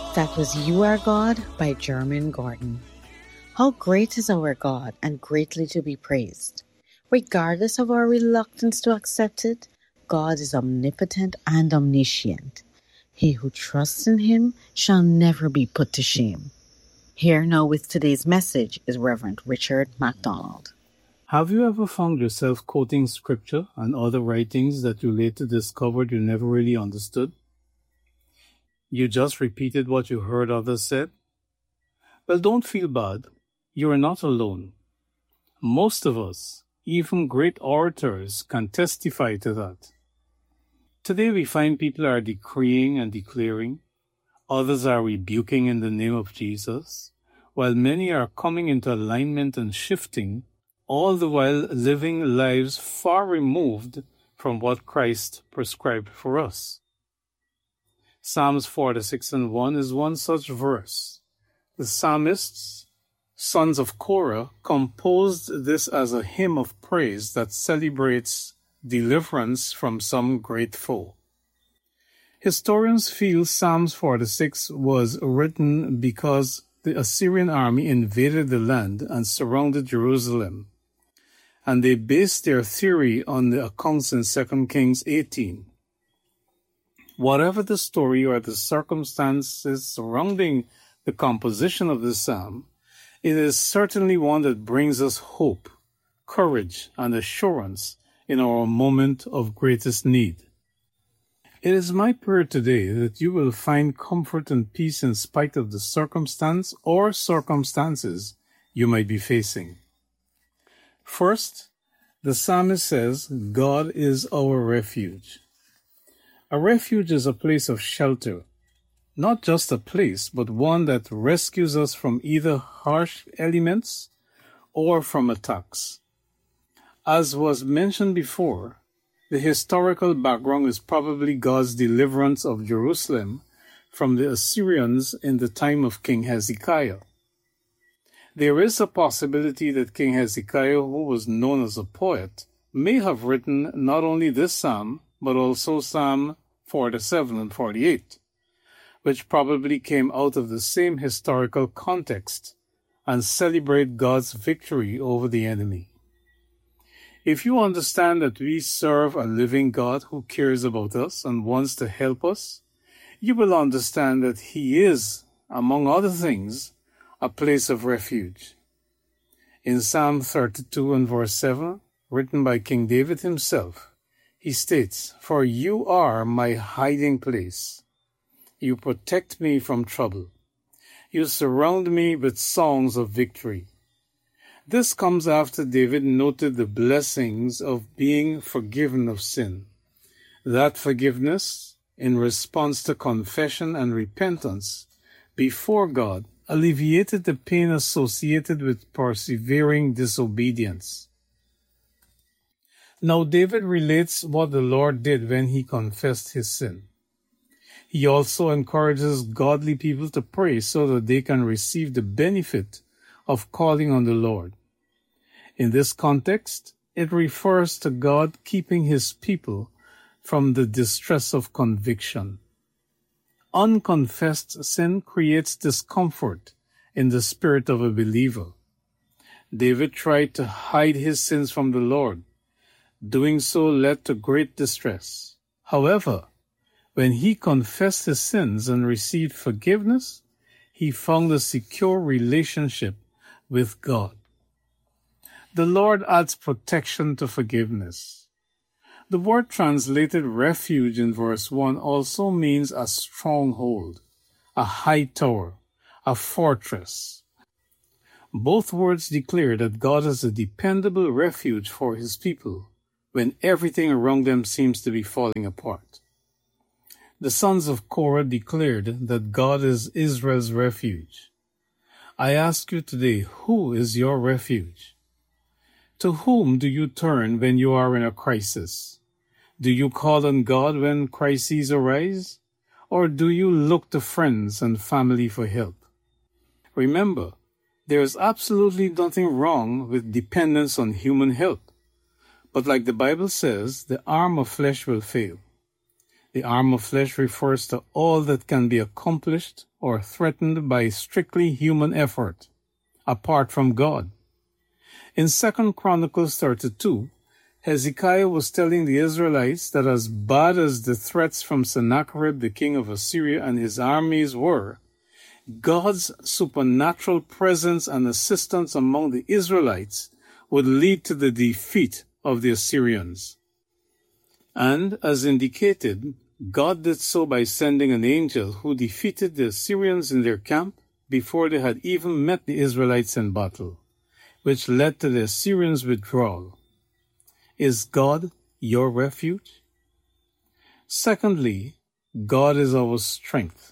That was You Are God by Jermaine Gordon. How great is our God and greatly to be praised. Regardless of our reluctance to accept it, God is omnipotent and omniscient. He who trusts in him shall never be put to shame. Here now with today's message is Reverend Richard MacDonald. Have you ever found yourself quoting scripture and other writings that you later discovered you never really understood? You just repeated what you heard others said? Well, don't feel bad. You are not alone. Most of us, even great orators, can testify to that. Today we find people are decreeing and declaring, others are rebuking in the name of Jesus, while many are coming into alignment and shifting, all the while living lives far removed from what Christ prescribed for us. Psalms 46:1 is one such verse. The psalmists, sons of Korah, composed this as a hymn of praise that celebrates deliverance from some great foe. Historians feel Psalms 46 was written because the Assyrian army invaded the land and surrounded Jerusalem, and they based their theory on the accounts in 2 Kings 18. Whatever the story or the circumstances surrounding the composition of the psalm, it is certainly one that brings us hope, courage, and assurance in our moment of greatest need. It is my prayer today that you will find comfort and peace in spite of the circumstance or circumstances you might be facing. First, the psalmist says, God is our refuge. A refuge is a place of shelter, not just a place, but one that rescues us from either harsh elements or from attacks. As was mentioned before, the historical background is probably God's deliverance of Jerusalem from the Assyrians in the time of King Hezekiah. There is a possibility that King Hezekiah, who was known as a poet, may have written not only this psalm, but also Psalm 47 and 48, which probably came out of the same historical context and celebrate God's victory over the enemy. If you understand that we serve a living God who cares about us and wants to help us, you will understand that He is, among other things, a place of refuge. In Psalm 32 and verse 7, written by King David himself, he states, "For you are my hiding place. You protect me from trouble. You surround me with songs of victory." This comes after David noted the blessings of being forgiven of sin. That forgiveness, in response to confession and repentance before God, alleviated the pain associated with persevering disobedience. Now David relates what the Lord did when he confessed his sin. He also encourages godly people to pray so that they can receive the benefit of calling on the Lord. In this context, it refers to God keeping his people from the distress of conviction. Unconfessed sin creates discomfort in the spirit of a believer. David tried to hide his sins from the Lord. Doing so led to great distress. However, when he confessed his sins and received forgiveness, he found a secure relationship with God. The Lord adds protection to forgiveness. The word translated refuge in verse 1 also means a stronghold, a high tower, a fortress. Both words declare that God is a dependable refuge for his people when everything around them seems to be falling apart. The sons of Korah declared that God is Israel's refuge. I ask you today, who is your refuge? To whom do you turn when you are in a crisis? Do you call on God when crises arise? Or do you look to friends and family for help? Remember, there is absolutely nothing wrong with dependence on human help. But like the Bible says, the arm of flesh will fail. The arm of flesh refers to all that can be accomplished or threatened by strictly human effort, apart from God. In 2 Chronicles 32, Hezekiah was telling the Israelites that as bad as the threats from Sennacherib, the king of Assyria, and his armies were, God's supernatural presence and assistance among the Israelites would lead to the defeat of the Assyrians. And, as indicated, God did so by sending an angel who defeated the Assyrians in their camp before they had even met the Israelites in battle, which led to the Assyrians' withdrawal. Is God your refuge? Secondly, God is our strength.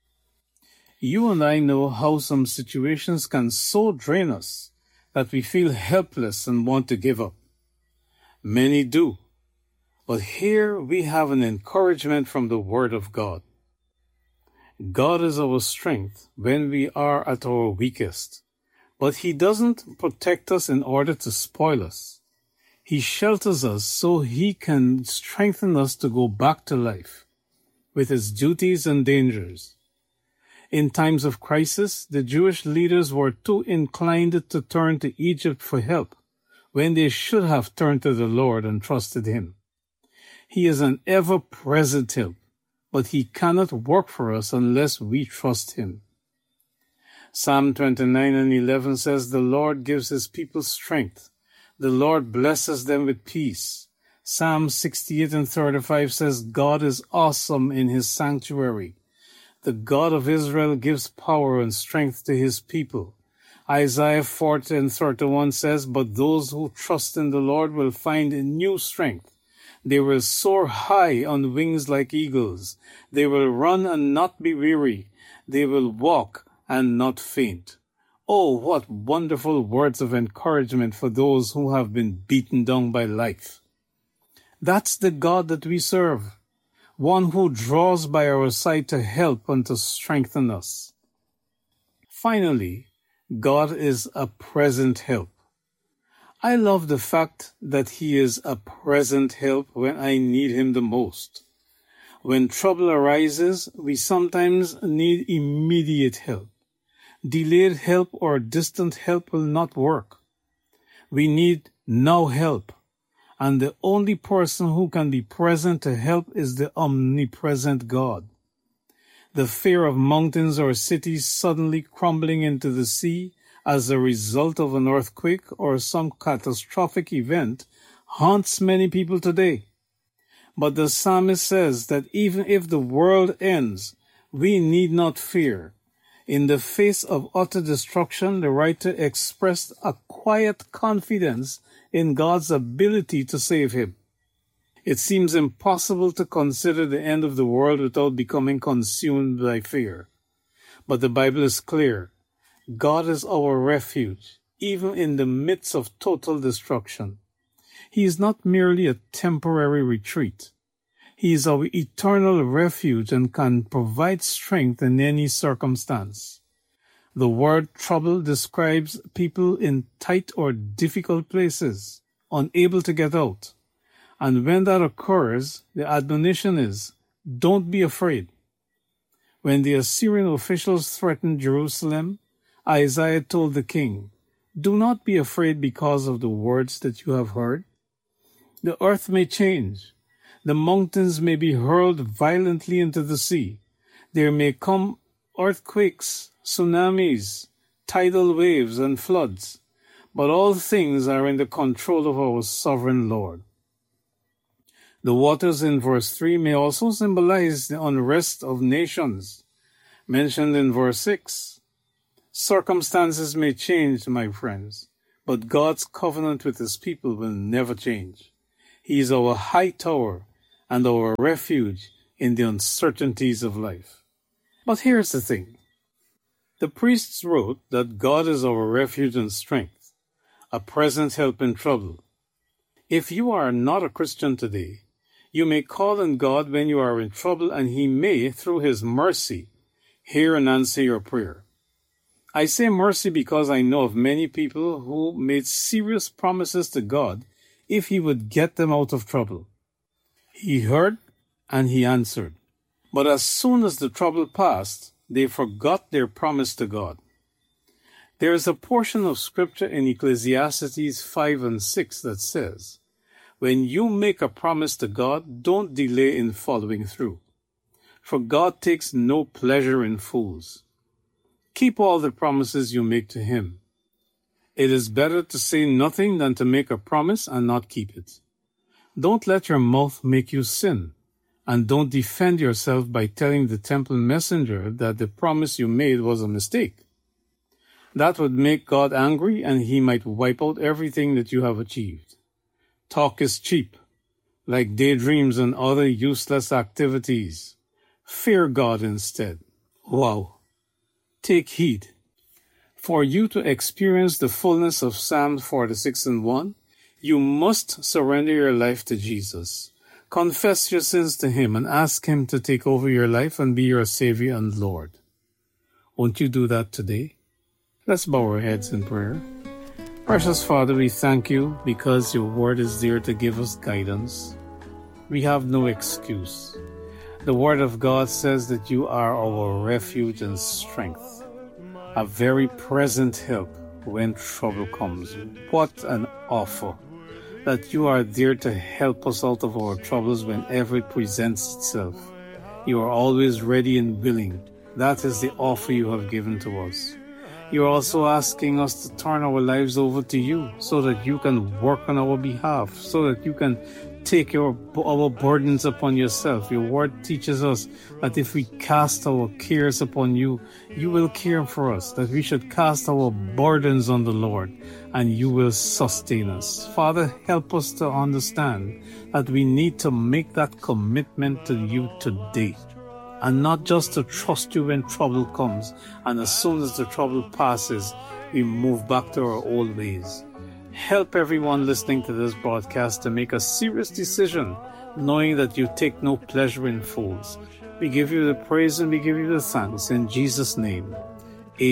You and I know how some situations can so drain us that we feel helpless and want to give up. Many do. But here we have an encouragement from the Word of God. God is our strength when we are at our weakest, but He doesn't protect us in order to spoil us. He shelters us so He can strengthen us to go back to life, with its duties and dangers. In times of crisis, the Jewish leaders were too inclined to turn to Egypt for help, when they should have turned to the Lord and trusted Him. He is an ever-present help, but He cannot work for us unless we trust Him. Psalm 29:11 says, "The Lord gives His people strength. The Lord blesses them with peace." Psalm 68:35 says, "God is awesome in His sanctuary. The God of Israel gives power and strength to His people." Isaiah 40:31 says, "But those who trust in the Lord will find new strength. They will soar high on wings like eagles. They will run and not be weary. They will walk and not faint." Oh, what wonderful words of encouragement for those who have been beaten down by life. That's the God that we serve, one who draws by our side to help and to strengthen us. Finally, God is a present help. I love the fact that He is a present help when I need Him the most. When trouble arises, we sometimes need immediate help. Delayed help or distant help will not work. We need now help, and the only person who can be present to help is the omnipresent God. The fear of mountains or cities suddenly crumbling into the sea as a result of an earthquake or some catastrophic event haunts many people today. But the psalmist says that even if the world ends, we need not fear. In the face of utter destruction, the writer expressed a quiet confidence in God's ability to save him. It seems impossible to consider the end of the world without becoming consumed by fear. But the Bible is clear. God is our refuge, even in the midst of total destruction. He is not merely a temporary retreat. He is our eternal refuge and can provide strength in any circumstance. The word trouble describes people in tight or difficult places, unable to get out. And when that occurs, the admonition is, don't be afraid. When the Assyrian officials threatened Jerusalem, Isaiah told the king, "Do not be afraid because of the words that you have heard. The earth may change. The mountains may be hurled violently into the sea. There may come earthquakes, tsunamis, tidal waves, and floods. But all things are in the control of our sovereign Lord." The waters in verse 3 may also symbolize the unrest of nations, mentioned in verse 6. Circumstances may change, my friends, but God's covenant with His people will never change. He is our high tower and our refuge in the uncertainties of life. But here's the thing. The priests wrote that God is our refuge and strength, a present help in trouble. If you are not a Christian today, you may call on God when you are in trouble, and He may, through His mercy, hear and answer your prayer. I say mercy because I know of many people who made serious promises to God if He would get them out of trouble. He heard And he answered, "But as soon as the trouble passed, they forgot their promise to God." There is a portion of scripture in Ecclesiastes 5 and 6 that says, "When you make a promise to God, don't delay in following through. For God takes no pleasure in fools." Keep all the promises you make to him. It is better to say nothing than to make a promise and not keep it. Don't let your mouth make you sin, and don't defend yourself by telling the temple messenger that the promise you made was a mistake. That would make God angry, and he might wipe out everything that you have achieved. Talk is cheap, like daydreams and other useless activities. Fear God instead. Wow. Take heed. For you to experience the fullness of Psalm 46 and 1, you must surrender your life to Jesus. Confess your sins to him and ask him to take over your life and be your Savior and Lord. Won't you do that today? Let's bow our heads in prayer. Precious Father, we thank you because your word is there to give us guidance. We have no excuse. The word of God says that you are our refuge and strength, a very present help when trouble comes. What an offer that you are there to help us out of our troubles whenever it presents itself. You are always ready and willing. That is the offer you have given to us. You are also asking us to turn our lives over to you so that you can work on our behalf, so that you can take our burdens upon yourself. Your word teaches us that if we cast our cares upon you, you will care for us, that we should cast our burdens on the Lord, and you will sustain us. Father, help us to understand that we need to make that commitment to you today, and not just to trust you when trouble comes, and as soon as the trouble passes, we move back to our old ways. Help everyone listening to this broadcast to make a serious decision, knowing that you take no pleasure in fools. We give you the praise and we give you the thanks in Jesus' name.